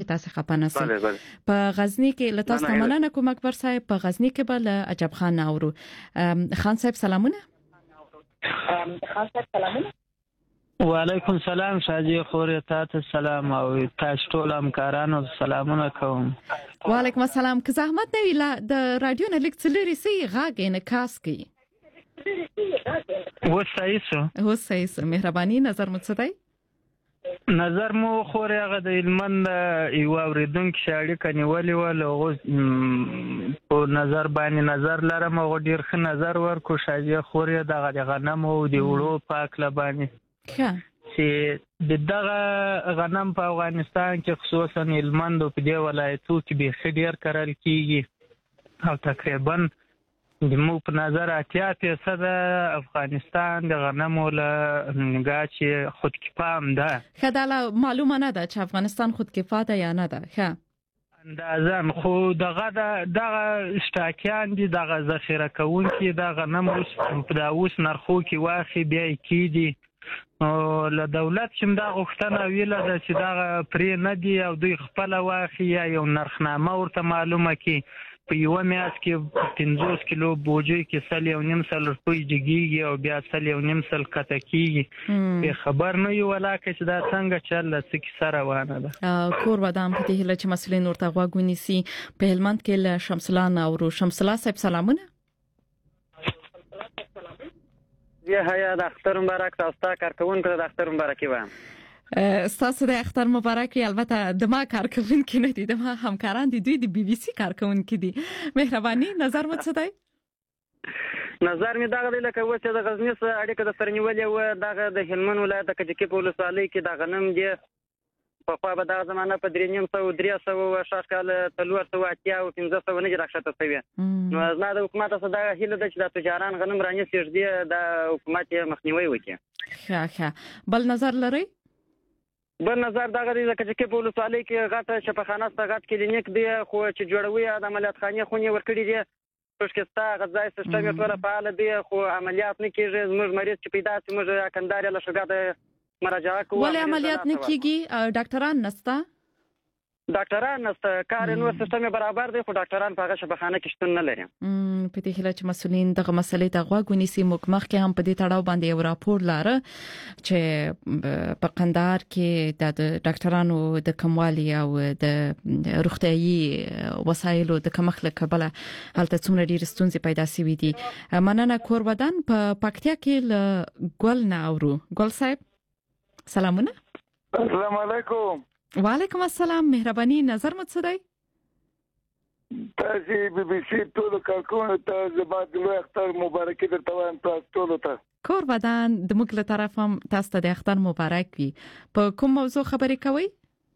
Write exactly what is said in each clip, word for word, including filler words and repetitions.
تاسو خپانه سي بله بله په غزنی کې له تاسو مننه کوم اکبر صاحب په غزنی کې بل عجب خان اورو خان صاحب سلامونه خان صاحب سلامونه وعلیکم السلام شاجي خوري تاسو سلام او تاسو ټول همکارانو سلامونه کوم وعلیکم السلام که زحمت نه ویلا د رادیو نه لیکڅلری سي غاګ نه کاس کی و صحیح سو هو صحیح سو مهرباني نظر متصدای نظر مو خوري هغه د علمن یو اوریدونکو شاړي کني ولي ول او په نظر باندې نظر لرم او ډیر ښه نظر ورکو شاجي خوري دغه غنم او دی وړو پاک لبانی چې دغه غنم په افغانستان کې خصوصا علمن په دی ولایتو کې به خډیر کارل کیږي او تقریبا د مو په نظر اتیا فیصد افغانستان د غنمو له نگاه چې خودکفا ده خداله معلومه نه ده چې افغانستان خودکفا ده یا نه ده ښه اندازان خو دغه دغه اشتراکیان دي دغه ذخیره کوونکي د غنم اوس په اوس نرخو کې واخی بیا کیدي او له دولت چې دا غوښتنه ویله ده چې دا پرې نه دی او دوی خپل واخی یا یو نرخنامه ورته معلومه کی په یو میاس کې پنځوس کیلو بوجي کې سل یو نیم سل روپۍ جګیږي او بیا سل یو نیم سل کته کیږي به خبر نه یو ولاکه چې دا څنګه چل سکی سره وانه ده کور ودان په دې هله چې مسولین ورته غوښونی سي په هلمند کې له شمسلان او شمسلا صاحب سلامونه یا هيا د اختر مبارک تاسو کارکونکو د اختر مبارکي وایم ستاسو د اختر مبارک وي البته د ما کارکونکو نه دي د ما همکاران دي دوی د بي بي سي کارکونکو دي مهرباني نظر مو څه دی نظر می دغه لکه و چې د غزنی سره اړیکه د سرنیولې و دغه د هلمند ولایت د کجکی په ولسوالۍ کې د غنم دی په خوا به دغه زمانه په درې نیم سو درې سو شاش کال تلور سو اتیا او پنځه سو نه راښته شوی نو زما د حکومت څخه دا هیله ده چې د تجاران غنم راني سیږي د حکومت مخنیوي وکړي ښه ښه بل نظر لري بل نظر دغه د کجکی په ولسوالۍ کې غټه شفاخانه ست غټ کلینیک دی خو چې جوړوي د عملیات خانه خونی ورکړي دي پښکستا غذای سیستم ټول فعال دی خو عملیات نه کیږي زموږ مریض چې پیدا سي موږ کنداري له شګه مراجعه کوو ولې عملیات نه کیږي ډاکټران نستا ډاکټران نستا کار نو سیستم برابر دی خو ډاکټران په هغه شفاخانه کې شتون نه لري په دې هله چې مسولین دغه مسلې ته غوږ ونیسي مخ کې هم په دې تړاو باندې یو راپور لاره چې په قندهار کې د ډاکټرانو د کموالي او د روغتيایي وسایلو د کمښت له کبله هلته څومره ډېر ستونزې پیدا شوې دي مننه کور ودان په پکتیا کې ل ګل نه اورو ګل صاحب سلامونه السلام علیکم وعلیکم السلام مهرباني نظر مو څه دی تاسو بي بي سي ټول کارکونکو ته زباد لوی اختر مبارکي درته وایم تاسو ټول ته کور ودان د موږ له طرف هم تاسو ته د اختر مبارک وي په کوم موضوع خبرې کوي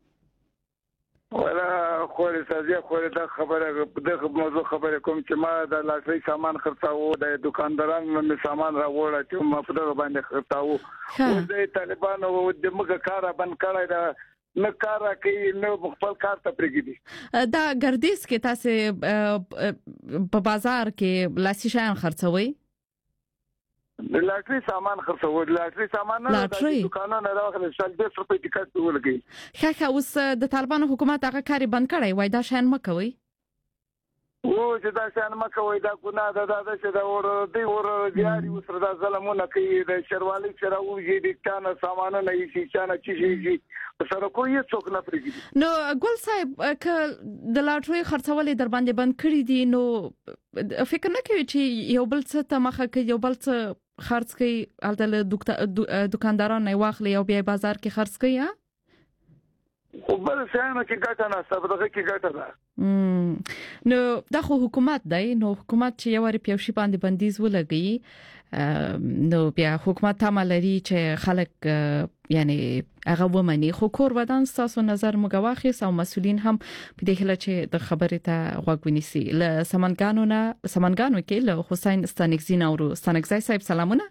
ولا خوري سازي خوري دا خبره دغه موضوع خبره کوم چې ما د لاټري سامان خرڅاو د دکاندارانو مې سامان راوړل چې ما په دغه باندې خرڅاو او د طالبانو د موږ کار بند کړی دا نه کار کوي نه خپل کار ته پرېږدي دا ګردیز کې تاسو په بازار کې لاسي شیان خرڅوي د لاټري سامان خرڅوي لاټري سامان نه د دکانونو راغلي شل دېرش روپۍ ټیکټ ولګي ښه ښه اوس د طالبانو حکومت هغه کار بند کړی وای دا شیان مه کوي او چې دا شان مکه وای دا ګناه ده دا چې دا ور دی ور دیاري وسره دا ظلمونه کوي د شروالي سره وږي د کانه سامان نه شي چانه چی شي سره کوی څوک نه پرېږدي نو ګل صاحب ک د لاټري خرڅولې در باندې بند کړی دي نو فکر نه کوي چې یو بل څه ته مخه کوي یو بل څه خرڅ کوي البته دکانداران نه واخلي او بیا بازار کې خرڅ کوي ها خو بل څنګه چې ګټه نه سبدغه کې ګټه ده نو دا خو حکومت دی نو حکومت چې یو ری پیوشي باندې بندیز ولګي نو بیا حکومت ته ملري چې خلک یعنی هغه ومني خو کور ودان تاسو نظر مګواخي او مسولین هم په دې هله چې د خبرې ته غوږ ونیسي ل سمنګانو نه سمنګانو کې له حسین ستانګزین او ستانګزای صاحب سلامونه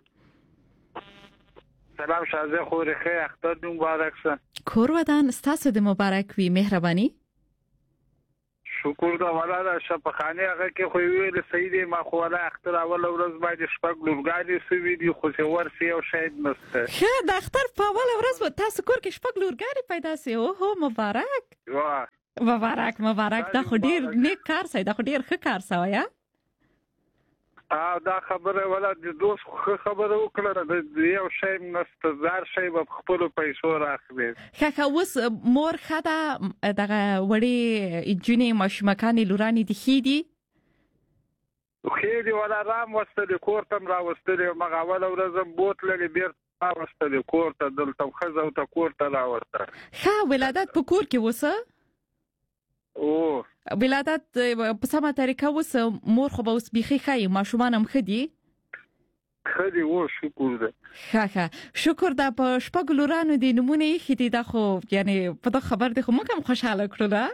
سلام شازه خوري خیر اختر مبارک شه کور ودان تاسو د مبارک وي مهرباني شکر دا ولاله شپخانه هغه کې خو ویل سید ما خو ولا اختر اول ورځ باندې شپږ لورګانی سوي دي خو څه ورسي او شاید نسته ښه د اختر په اول ورځ تاسو کور کې شپږ لورګانی پیدا سي او هو مبارک واه مبارک مبارک دا خو ډیر نیک کار سي دا خو ډیر ښه کار سوی یا ا دا خبره ولا د دوست خبره وکړه د یو شی نسته زار شی په خپل پیسو راخلي خا اوس مور خدا دغه وړي جنې مشمکانې لورانی دي خېدي خېدي ولا رام واستل کورتم را واستل مغاول ورزم بوتل بیر واستل کورته دلته خزه او ته کورته را ورته خا ولادت په کور کې وسه او ولادت په سمه طریقه وس مور خو به اوس بيخي خای ماشومان هم خدي خدي و شکر ده ښه ښه شکر ده په شپږ لورانو دي نمونه یې خدي دا خو یعنی په دا خبر دي خو موږ هم خوشاله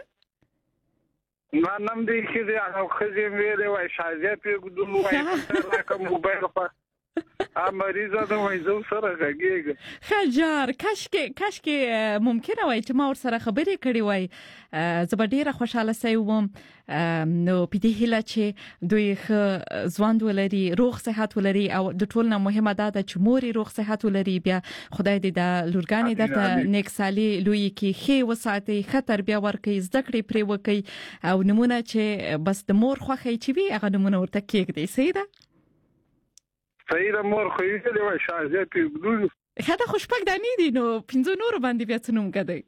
کړو نه نم دي خدي او خدي ویلې وای شاجه په ګدو وای راکه موبایل په ا مریضه د وایزو سره غږیږي خجار کاشکه کاشکه ممکنه وای چې ما ور سره خبرې کړې وای زه به ډیره خوشاله سوم نو په دې هیله چې دوی ښه ځوان ولري روغ صحت ولري او د ټول نه مهمه ده چې موري روغ صحت ولري بیا خدای دې د لورګانې درته نیک سالي لوی کې خې وساتي ښه تربیه ورکړي زده کړې پرې وکړي او نمونه چې بس د مور خوخه چې وي هغه نمونه ورته کېږدي سیده سیده مور خو یې دی وای شاجه په ګدو خدا خوشپک دانی دي نو پنځو نور باندې بیا څنوم کدی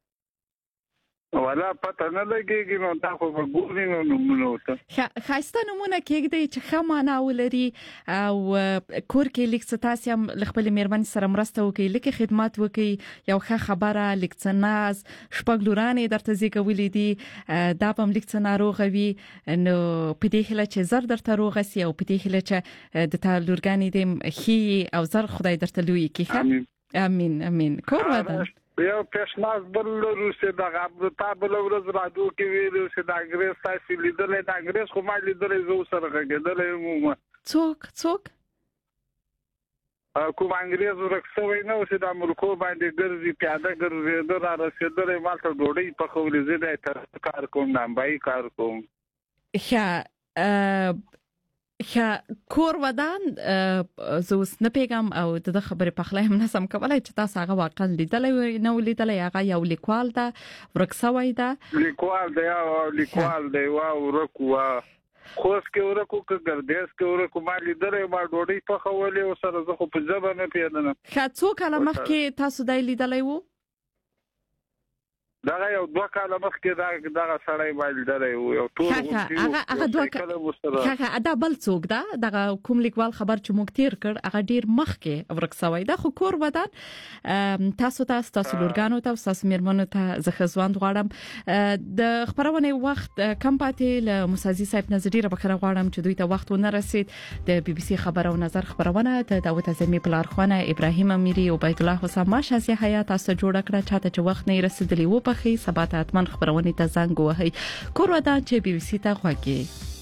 ولا پته نه لګيږي نو دا خو وګورئ نو نو ښه خاصه نمونه کېږي چې ښه معنا ولري او کور کې لیک ستاسو هم خپل مېرمن سره مرسته وکړي لیک خدمات وکړي یو ښه خبره لیک څناز شپږ لورانې درته زیږولې دي دا هم لیک څناروغوي نو په دې هله چې زر درته روغسي او په دې هله چې د تا لورګانې دې خي او زر خدای درته لوی کړي امين امين کور ودان یو پښناز بل روسي د غابطا بل ورځ راډو کې ویلو چې د انګريز تاسو لیدلې د انګريز خو ما لیدلې زو سره غږېدلې مو څوک څوک کوم انګريز ورکسوي نو چې د ملکو باندې ګرځي پیاده ګرځي د را رسیدلې مالته ډوډۍ په خولې زیاده تر کار کوم نامبای کار کوم ښه ښه کور ودان زه اوس نه پیغام او د خبرې په خلایم نه سم کولای چې تاسو هغه واقعا لیدلې نو لیدلې هغه یو لیکوال دا ورکسوي دا لیکوال دا یو لیکوال دی واو ورکو خوښ کې ورکو کې ګردیس کې ورکو ما لیدلې ما ډوډۍ په خولې او سره زه خو په ځبه نه پیدنه ښه څو کله مخکې تاسو دای لیدلې وو دا یو دوه کاله مخکې دا دغه سړی باندې درې یو ټول هغه هغه دوه کاله هغه دا بل څوک دا دغه کوم لیکوال خبر چې موږ تیر کړ هغه ډیر مخکې ورکسوي دا خو کور ودان تاسو ته تاسو لورګانو ته تاسو مېرمنو ته زه ځوان غواړم د خبرونه وخت کم پاتې له موسازي صاحب نظریه بخره غواړم چې دوی ته وخت ونه رسید د بي بي سي خبر او نظر خبرونه د داوود اعظمي پلارخوانه ابراهيم اميري او عبد الله حسام ماشازي حیات تاسو جوړ کړه چاته چې وخت نه رسیدلی و په خي سبا ته اتمن خبرونه ته زنګ وهي کور ودان چې بي بي سي ته غوږی